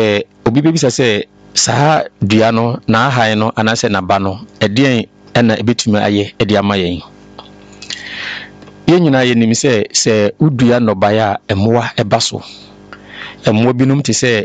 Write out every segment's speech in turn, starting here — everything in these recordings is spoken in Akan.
obi bebisa sɛ saa dua no na ahae no anase na ba no ɛdeɛn ɛna ebetumi ayɛ ɛde ama yɛn. Yɛn nyinaa yɛnim sɛ udua nnɔbaeɛ a ɛmmoa ɛba so. Ɛmmoa binom te sɛ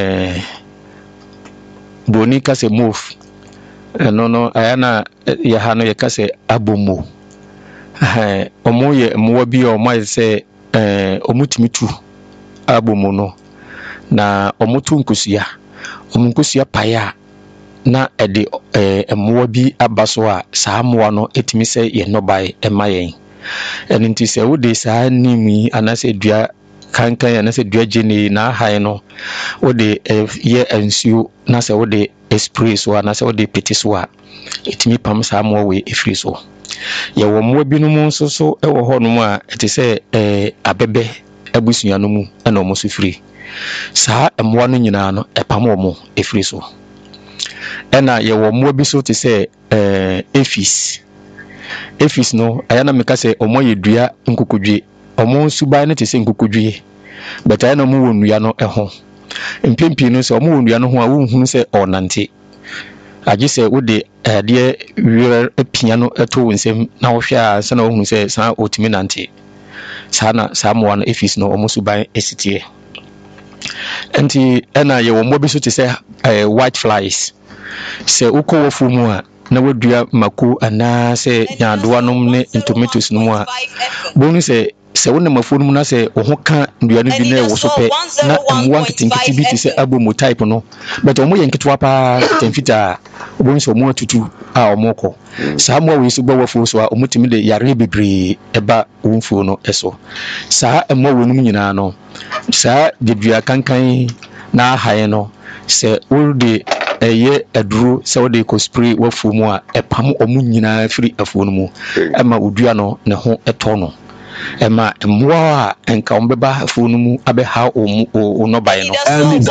Broni ka sɛ move. Ɛno no ayɛ na yɛha no yɛka sɛ abomo. Ɔmo yɛ mmoa bi a ɔmo ayɛ sɛ ɔmo tumi tu abomo no na ɔmo tu nkosua. Ɔmo nkosua pae a na ɛde mmoa bi aba so a saa mmoa no etumi sɛ yɛ nnɔbaeɛ ɛma yɛn. Ɛno nti sɛ wode saa nim yi anasɛ dua kankan anasɛ dua gyene na ahae no wode yɛ nsuo na sɛ wode spray so anasɛ wode pete so a etumi pam saa mmoa wei efiri so. Yɛwɔ mmoa binom nso so ɛwɔ hɔ nom a ɛte sɛ abɛbɛ abusua no mu ɛna ɔmo so firi. Saa mmoa no nyinaa no ɛpam ɔmo efiri so. Ɛna yɛwɔ mmoa bi so te sɛ Ephis no ayana meka sɛ ɔmo yɛ dua nkokodwe. Ɔmo suban no te sɛ nkokodwe. But ayana ɔmo wɔ nnua no ɛho. Mpempi no sɛ ɔmo wɔ nnua no ho a wonhunu sɛ ɔnante. Agye sɛ wode adeɛ wira apia no ɛto wo nsɛm na wohwɛ a sɛ na wohunu sɛ saa otumi nante. Saa na saa mmoa no Ephis no ɔmo suban esitie. Enti ɛna yɛwɔ mmoa bi so te sɛ white flies. Sɛ wokɔ wɔ fumu a na wadua mako anaa sɛ nyadoa nom ne tomatoes no mu a bonu sɛ wonam afuo no mu na sɛ wo ho ka ndua no bi na ɛwo so pɛ na mmoa nketenkete bi te sɛ abomo type no but ɔmo yɛ nketewa paa temfita bonu sɛ ɔmo atutu a ɔmo kɔ saa mmoa wei so bɔ wafuo so a ɔmo tumi de yare bebree ɛba wo mfuo no ɛso. Saa mmoa wɔ no mu nyinaa no saa dua kankan na ahae no sɛ wode ɛyɛ aduro sɛ wode kɔ spray wafuo mu a ɛpam ɔmo nyinaa firi afuo no mu ɛma odua no ne ho ɛtɔ no ɛma mmoa a nka ɔmo bɛba afuo no mu abɛha o nnɔbaeɛ no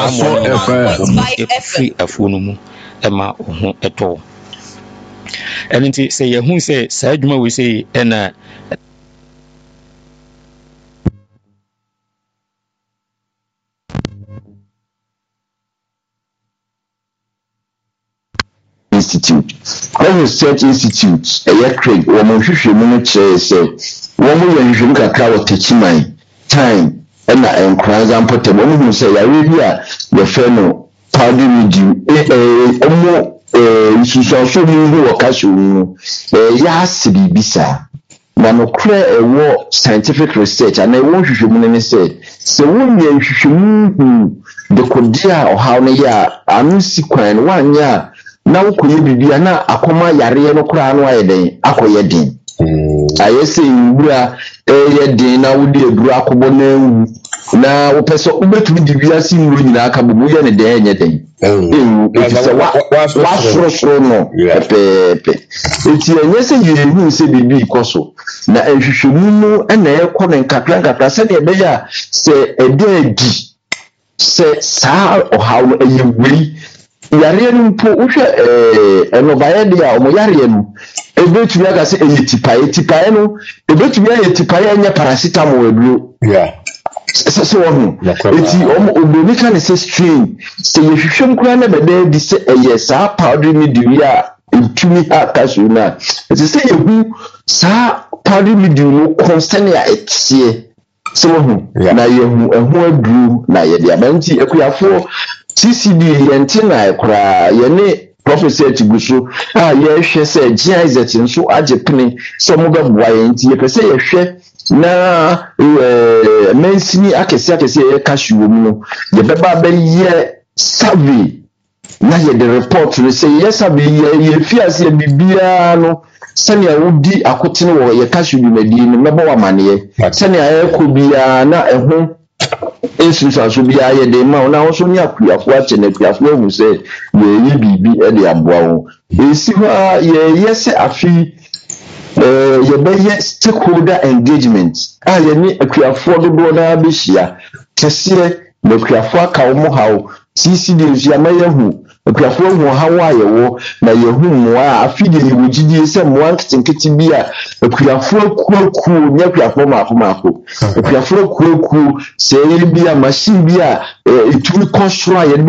ɛfiri afuo no mu ɛma o ho ɛtɔ. Ɛno nti sɛ yɛhu sɛ saa adwuma wei sɛ ɛna Institute. Research Institute, Craig, or Monshushu Munich said, one woman you can crowd Techimai, time, and cries and put a woman who say, Arabia, the fellow, pardon me, you should me or cashew, Yassi Bisa. Nanocre a war scientific research, and I want you said, so when you should the Kodia or how they are, I'm sequin 1 year. Na ukoye bibia na akoma yare no kura no ayeden akoye din ayese nwura yedin na wodi eduru akobo na ewu na wo pese ubetumi dibia si nwuro nyina aka bo ye ne den enye den etise wa frofro no pepe eti enye se yehu se bibi ikoso na ehwehwemu no na ekọ ne nkakra se de be ya se ede adi se saa ohaw no eyewei yare no mpo uhwe enobaye dia omo yare no ebetumi aga se tipaye no ebetumi aye tipaye anya paracetamol aduro so wohu eti omo oboni ka ne se strain se yehwehwem kura na bede di se eye saa powder midiri a etumi akaso na eti se yehu saa powder midiri no concern ya etie so wohu na yehu ehu aduro na ye dia banti ekuyafo CCD yentina ekra yene professor Tiguso ye hwe se GIZ nso agepene so mo beboa yenti ye pese ye hwe na mensini akese ye cashew mu no ye beba be ye survey na ye the report no say ye survey ye fiase ye bibia no sani awudi akotene wo ye cashew bi madi no mebo wa mane sani ayeko bia na eho instance so bia ye de ma na so nya kuafo ache na kuafo hu se ye bibi e de aboa wo esi ha ye yese afi ye be ye stakeholder engagement ye ni kuafo do na be hia kese na kuafo aka wo hawo CCD nso ya maye hu kuafo hu hawo ayewo na ye hu moa afi de ye wogidi se moa nketenkete bi a kuafo kuaku nya kuafo maako kuafo kuaku se ye bi a machine bi a etumi construct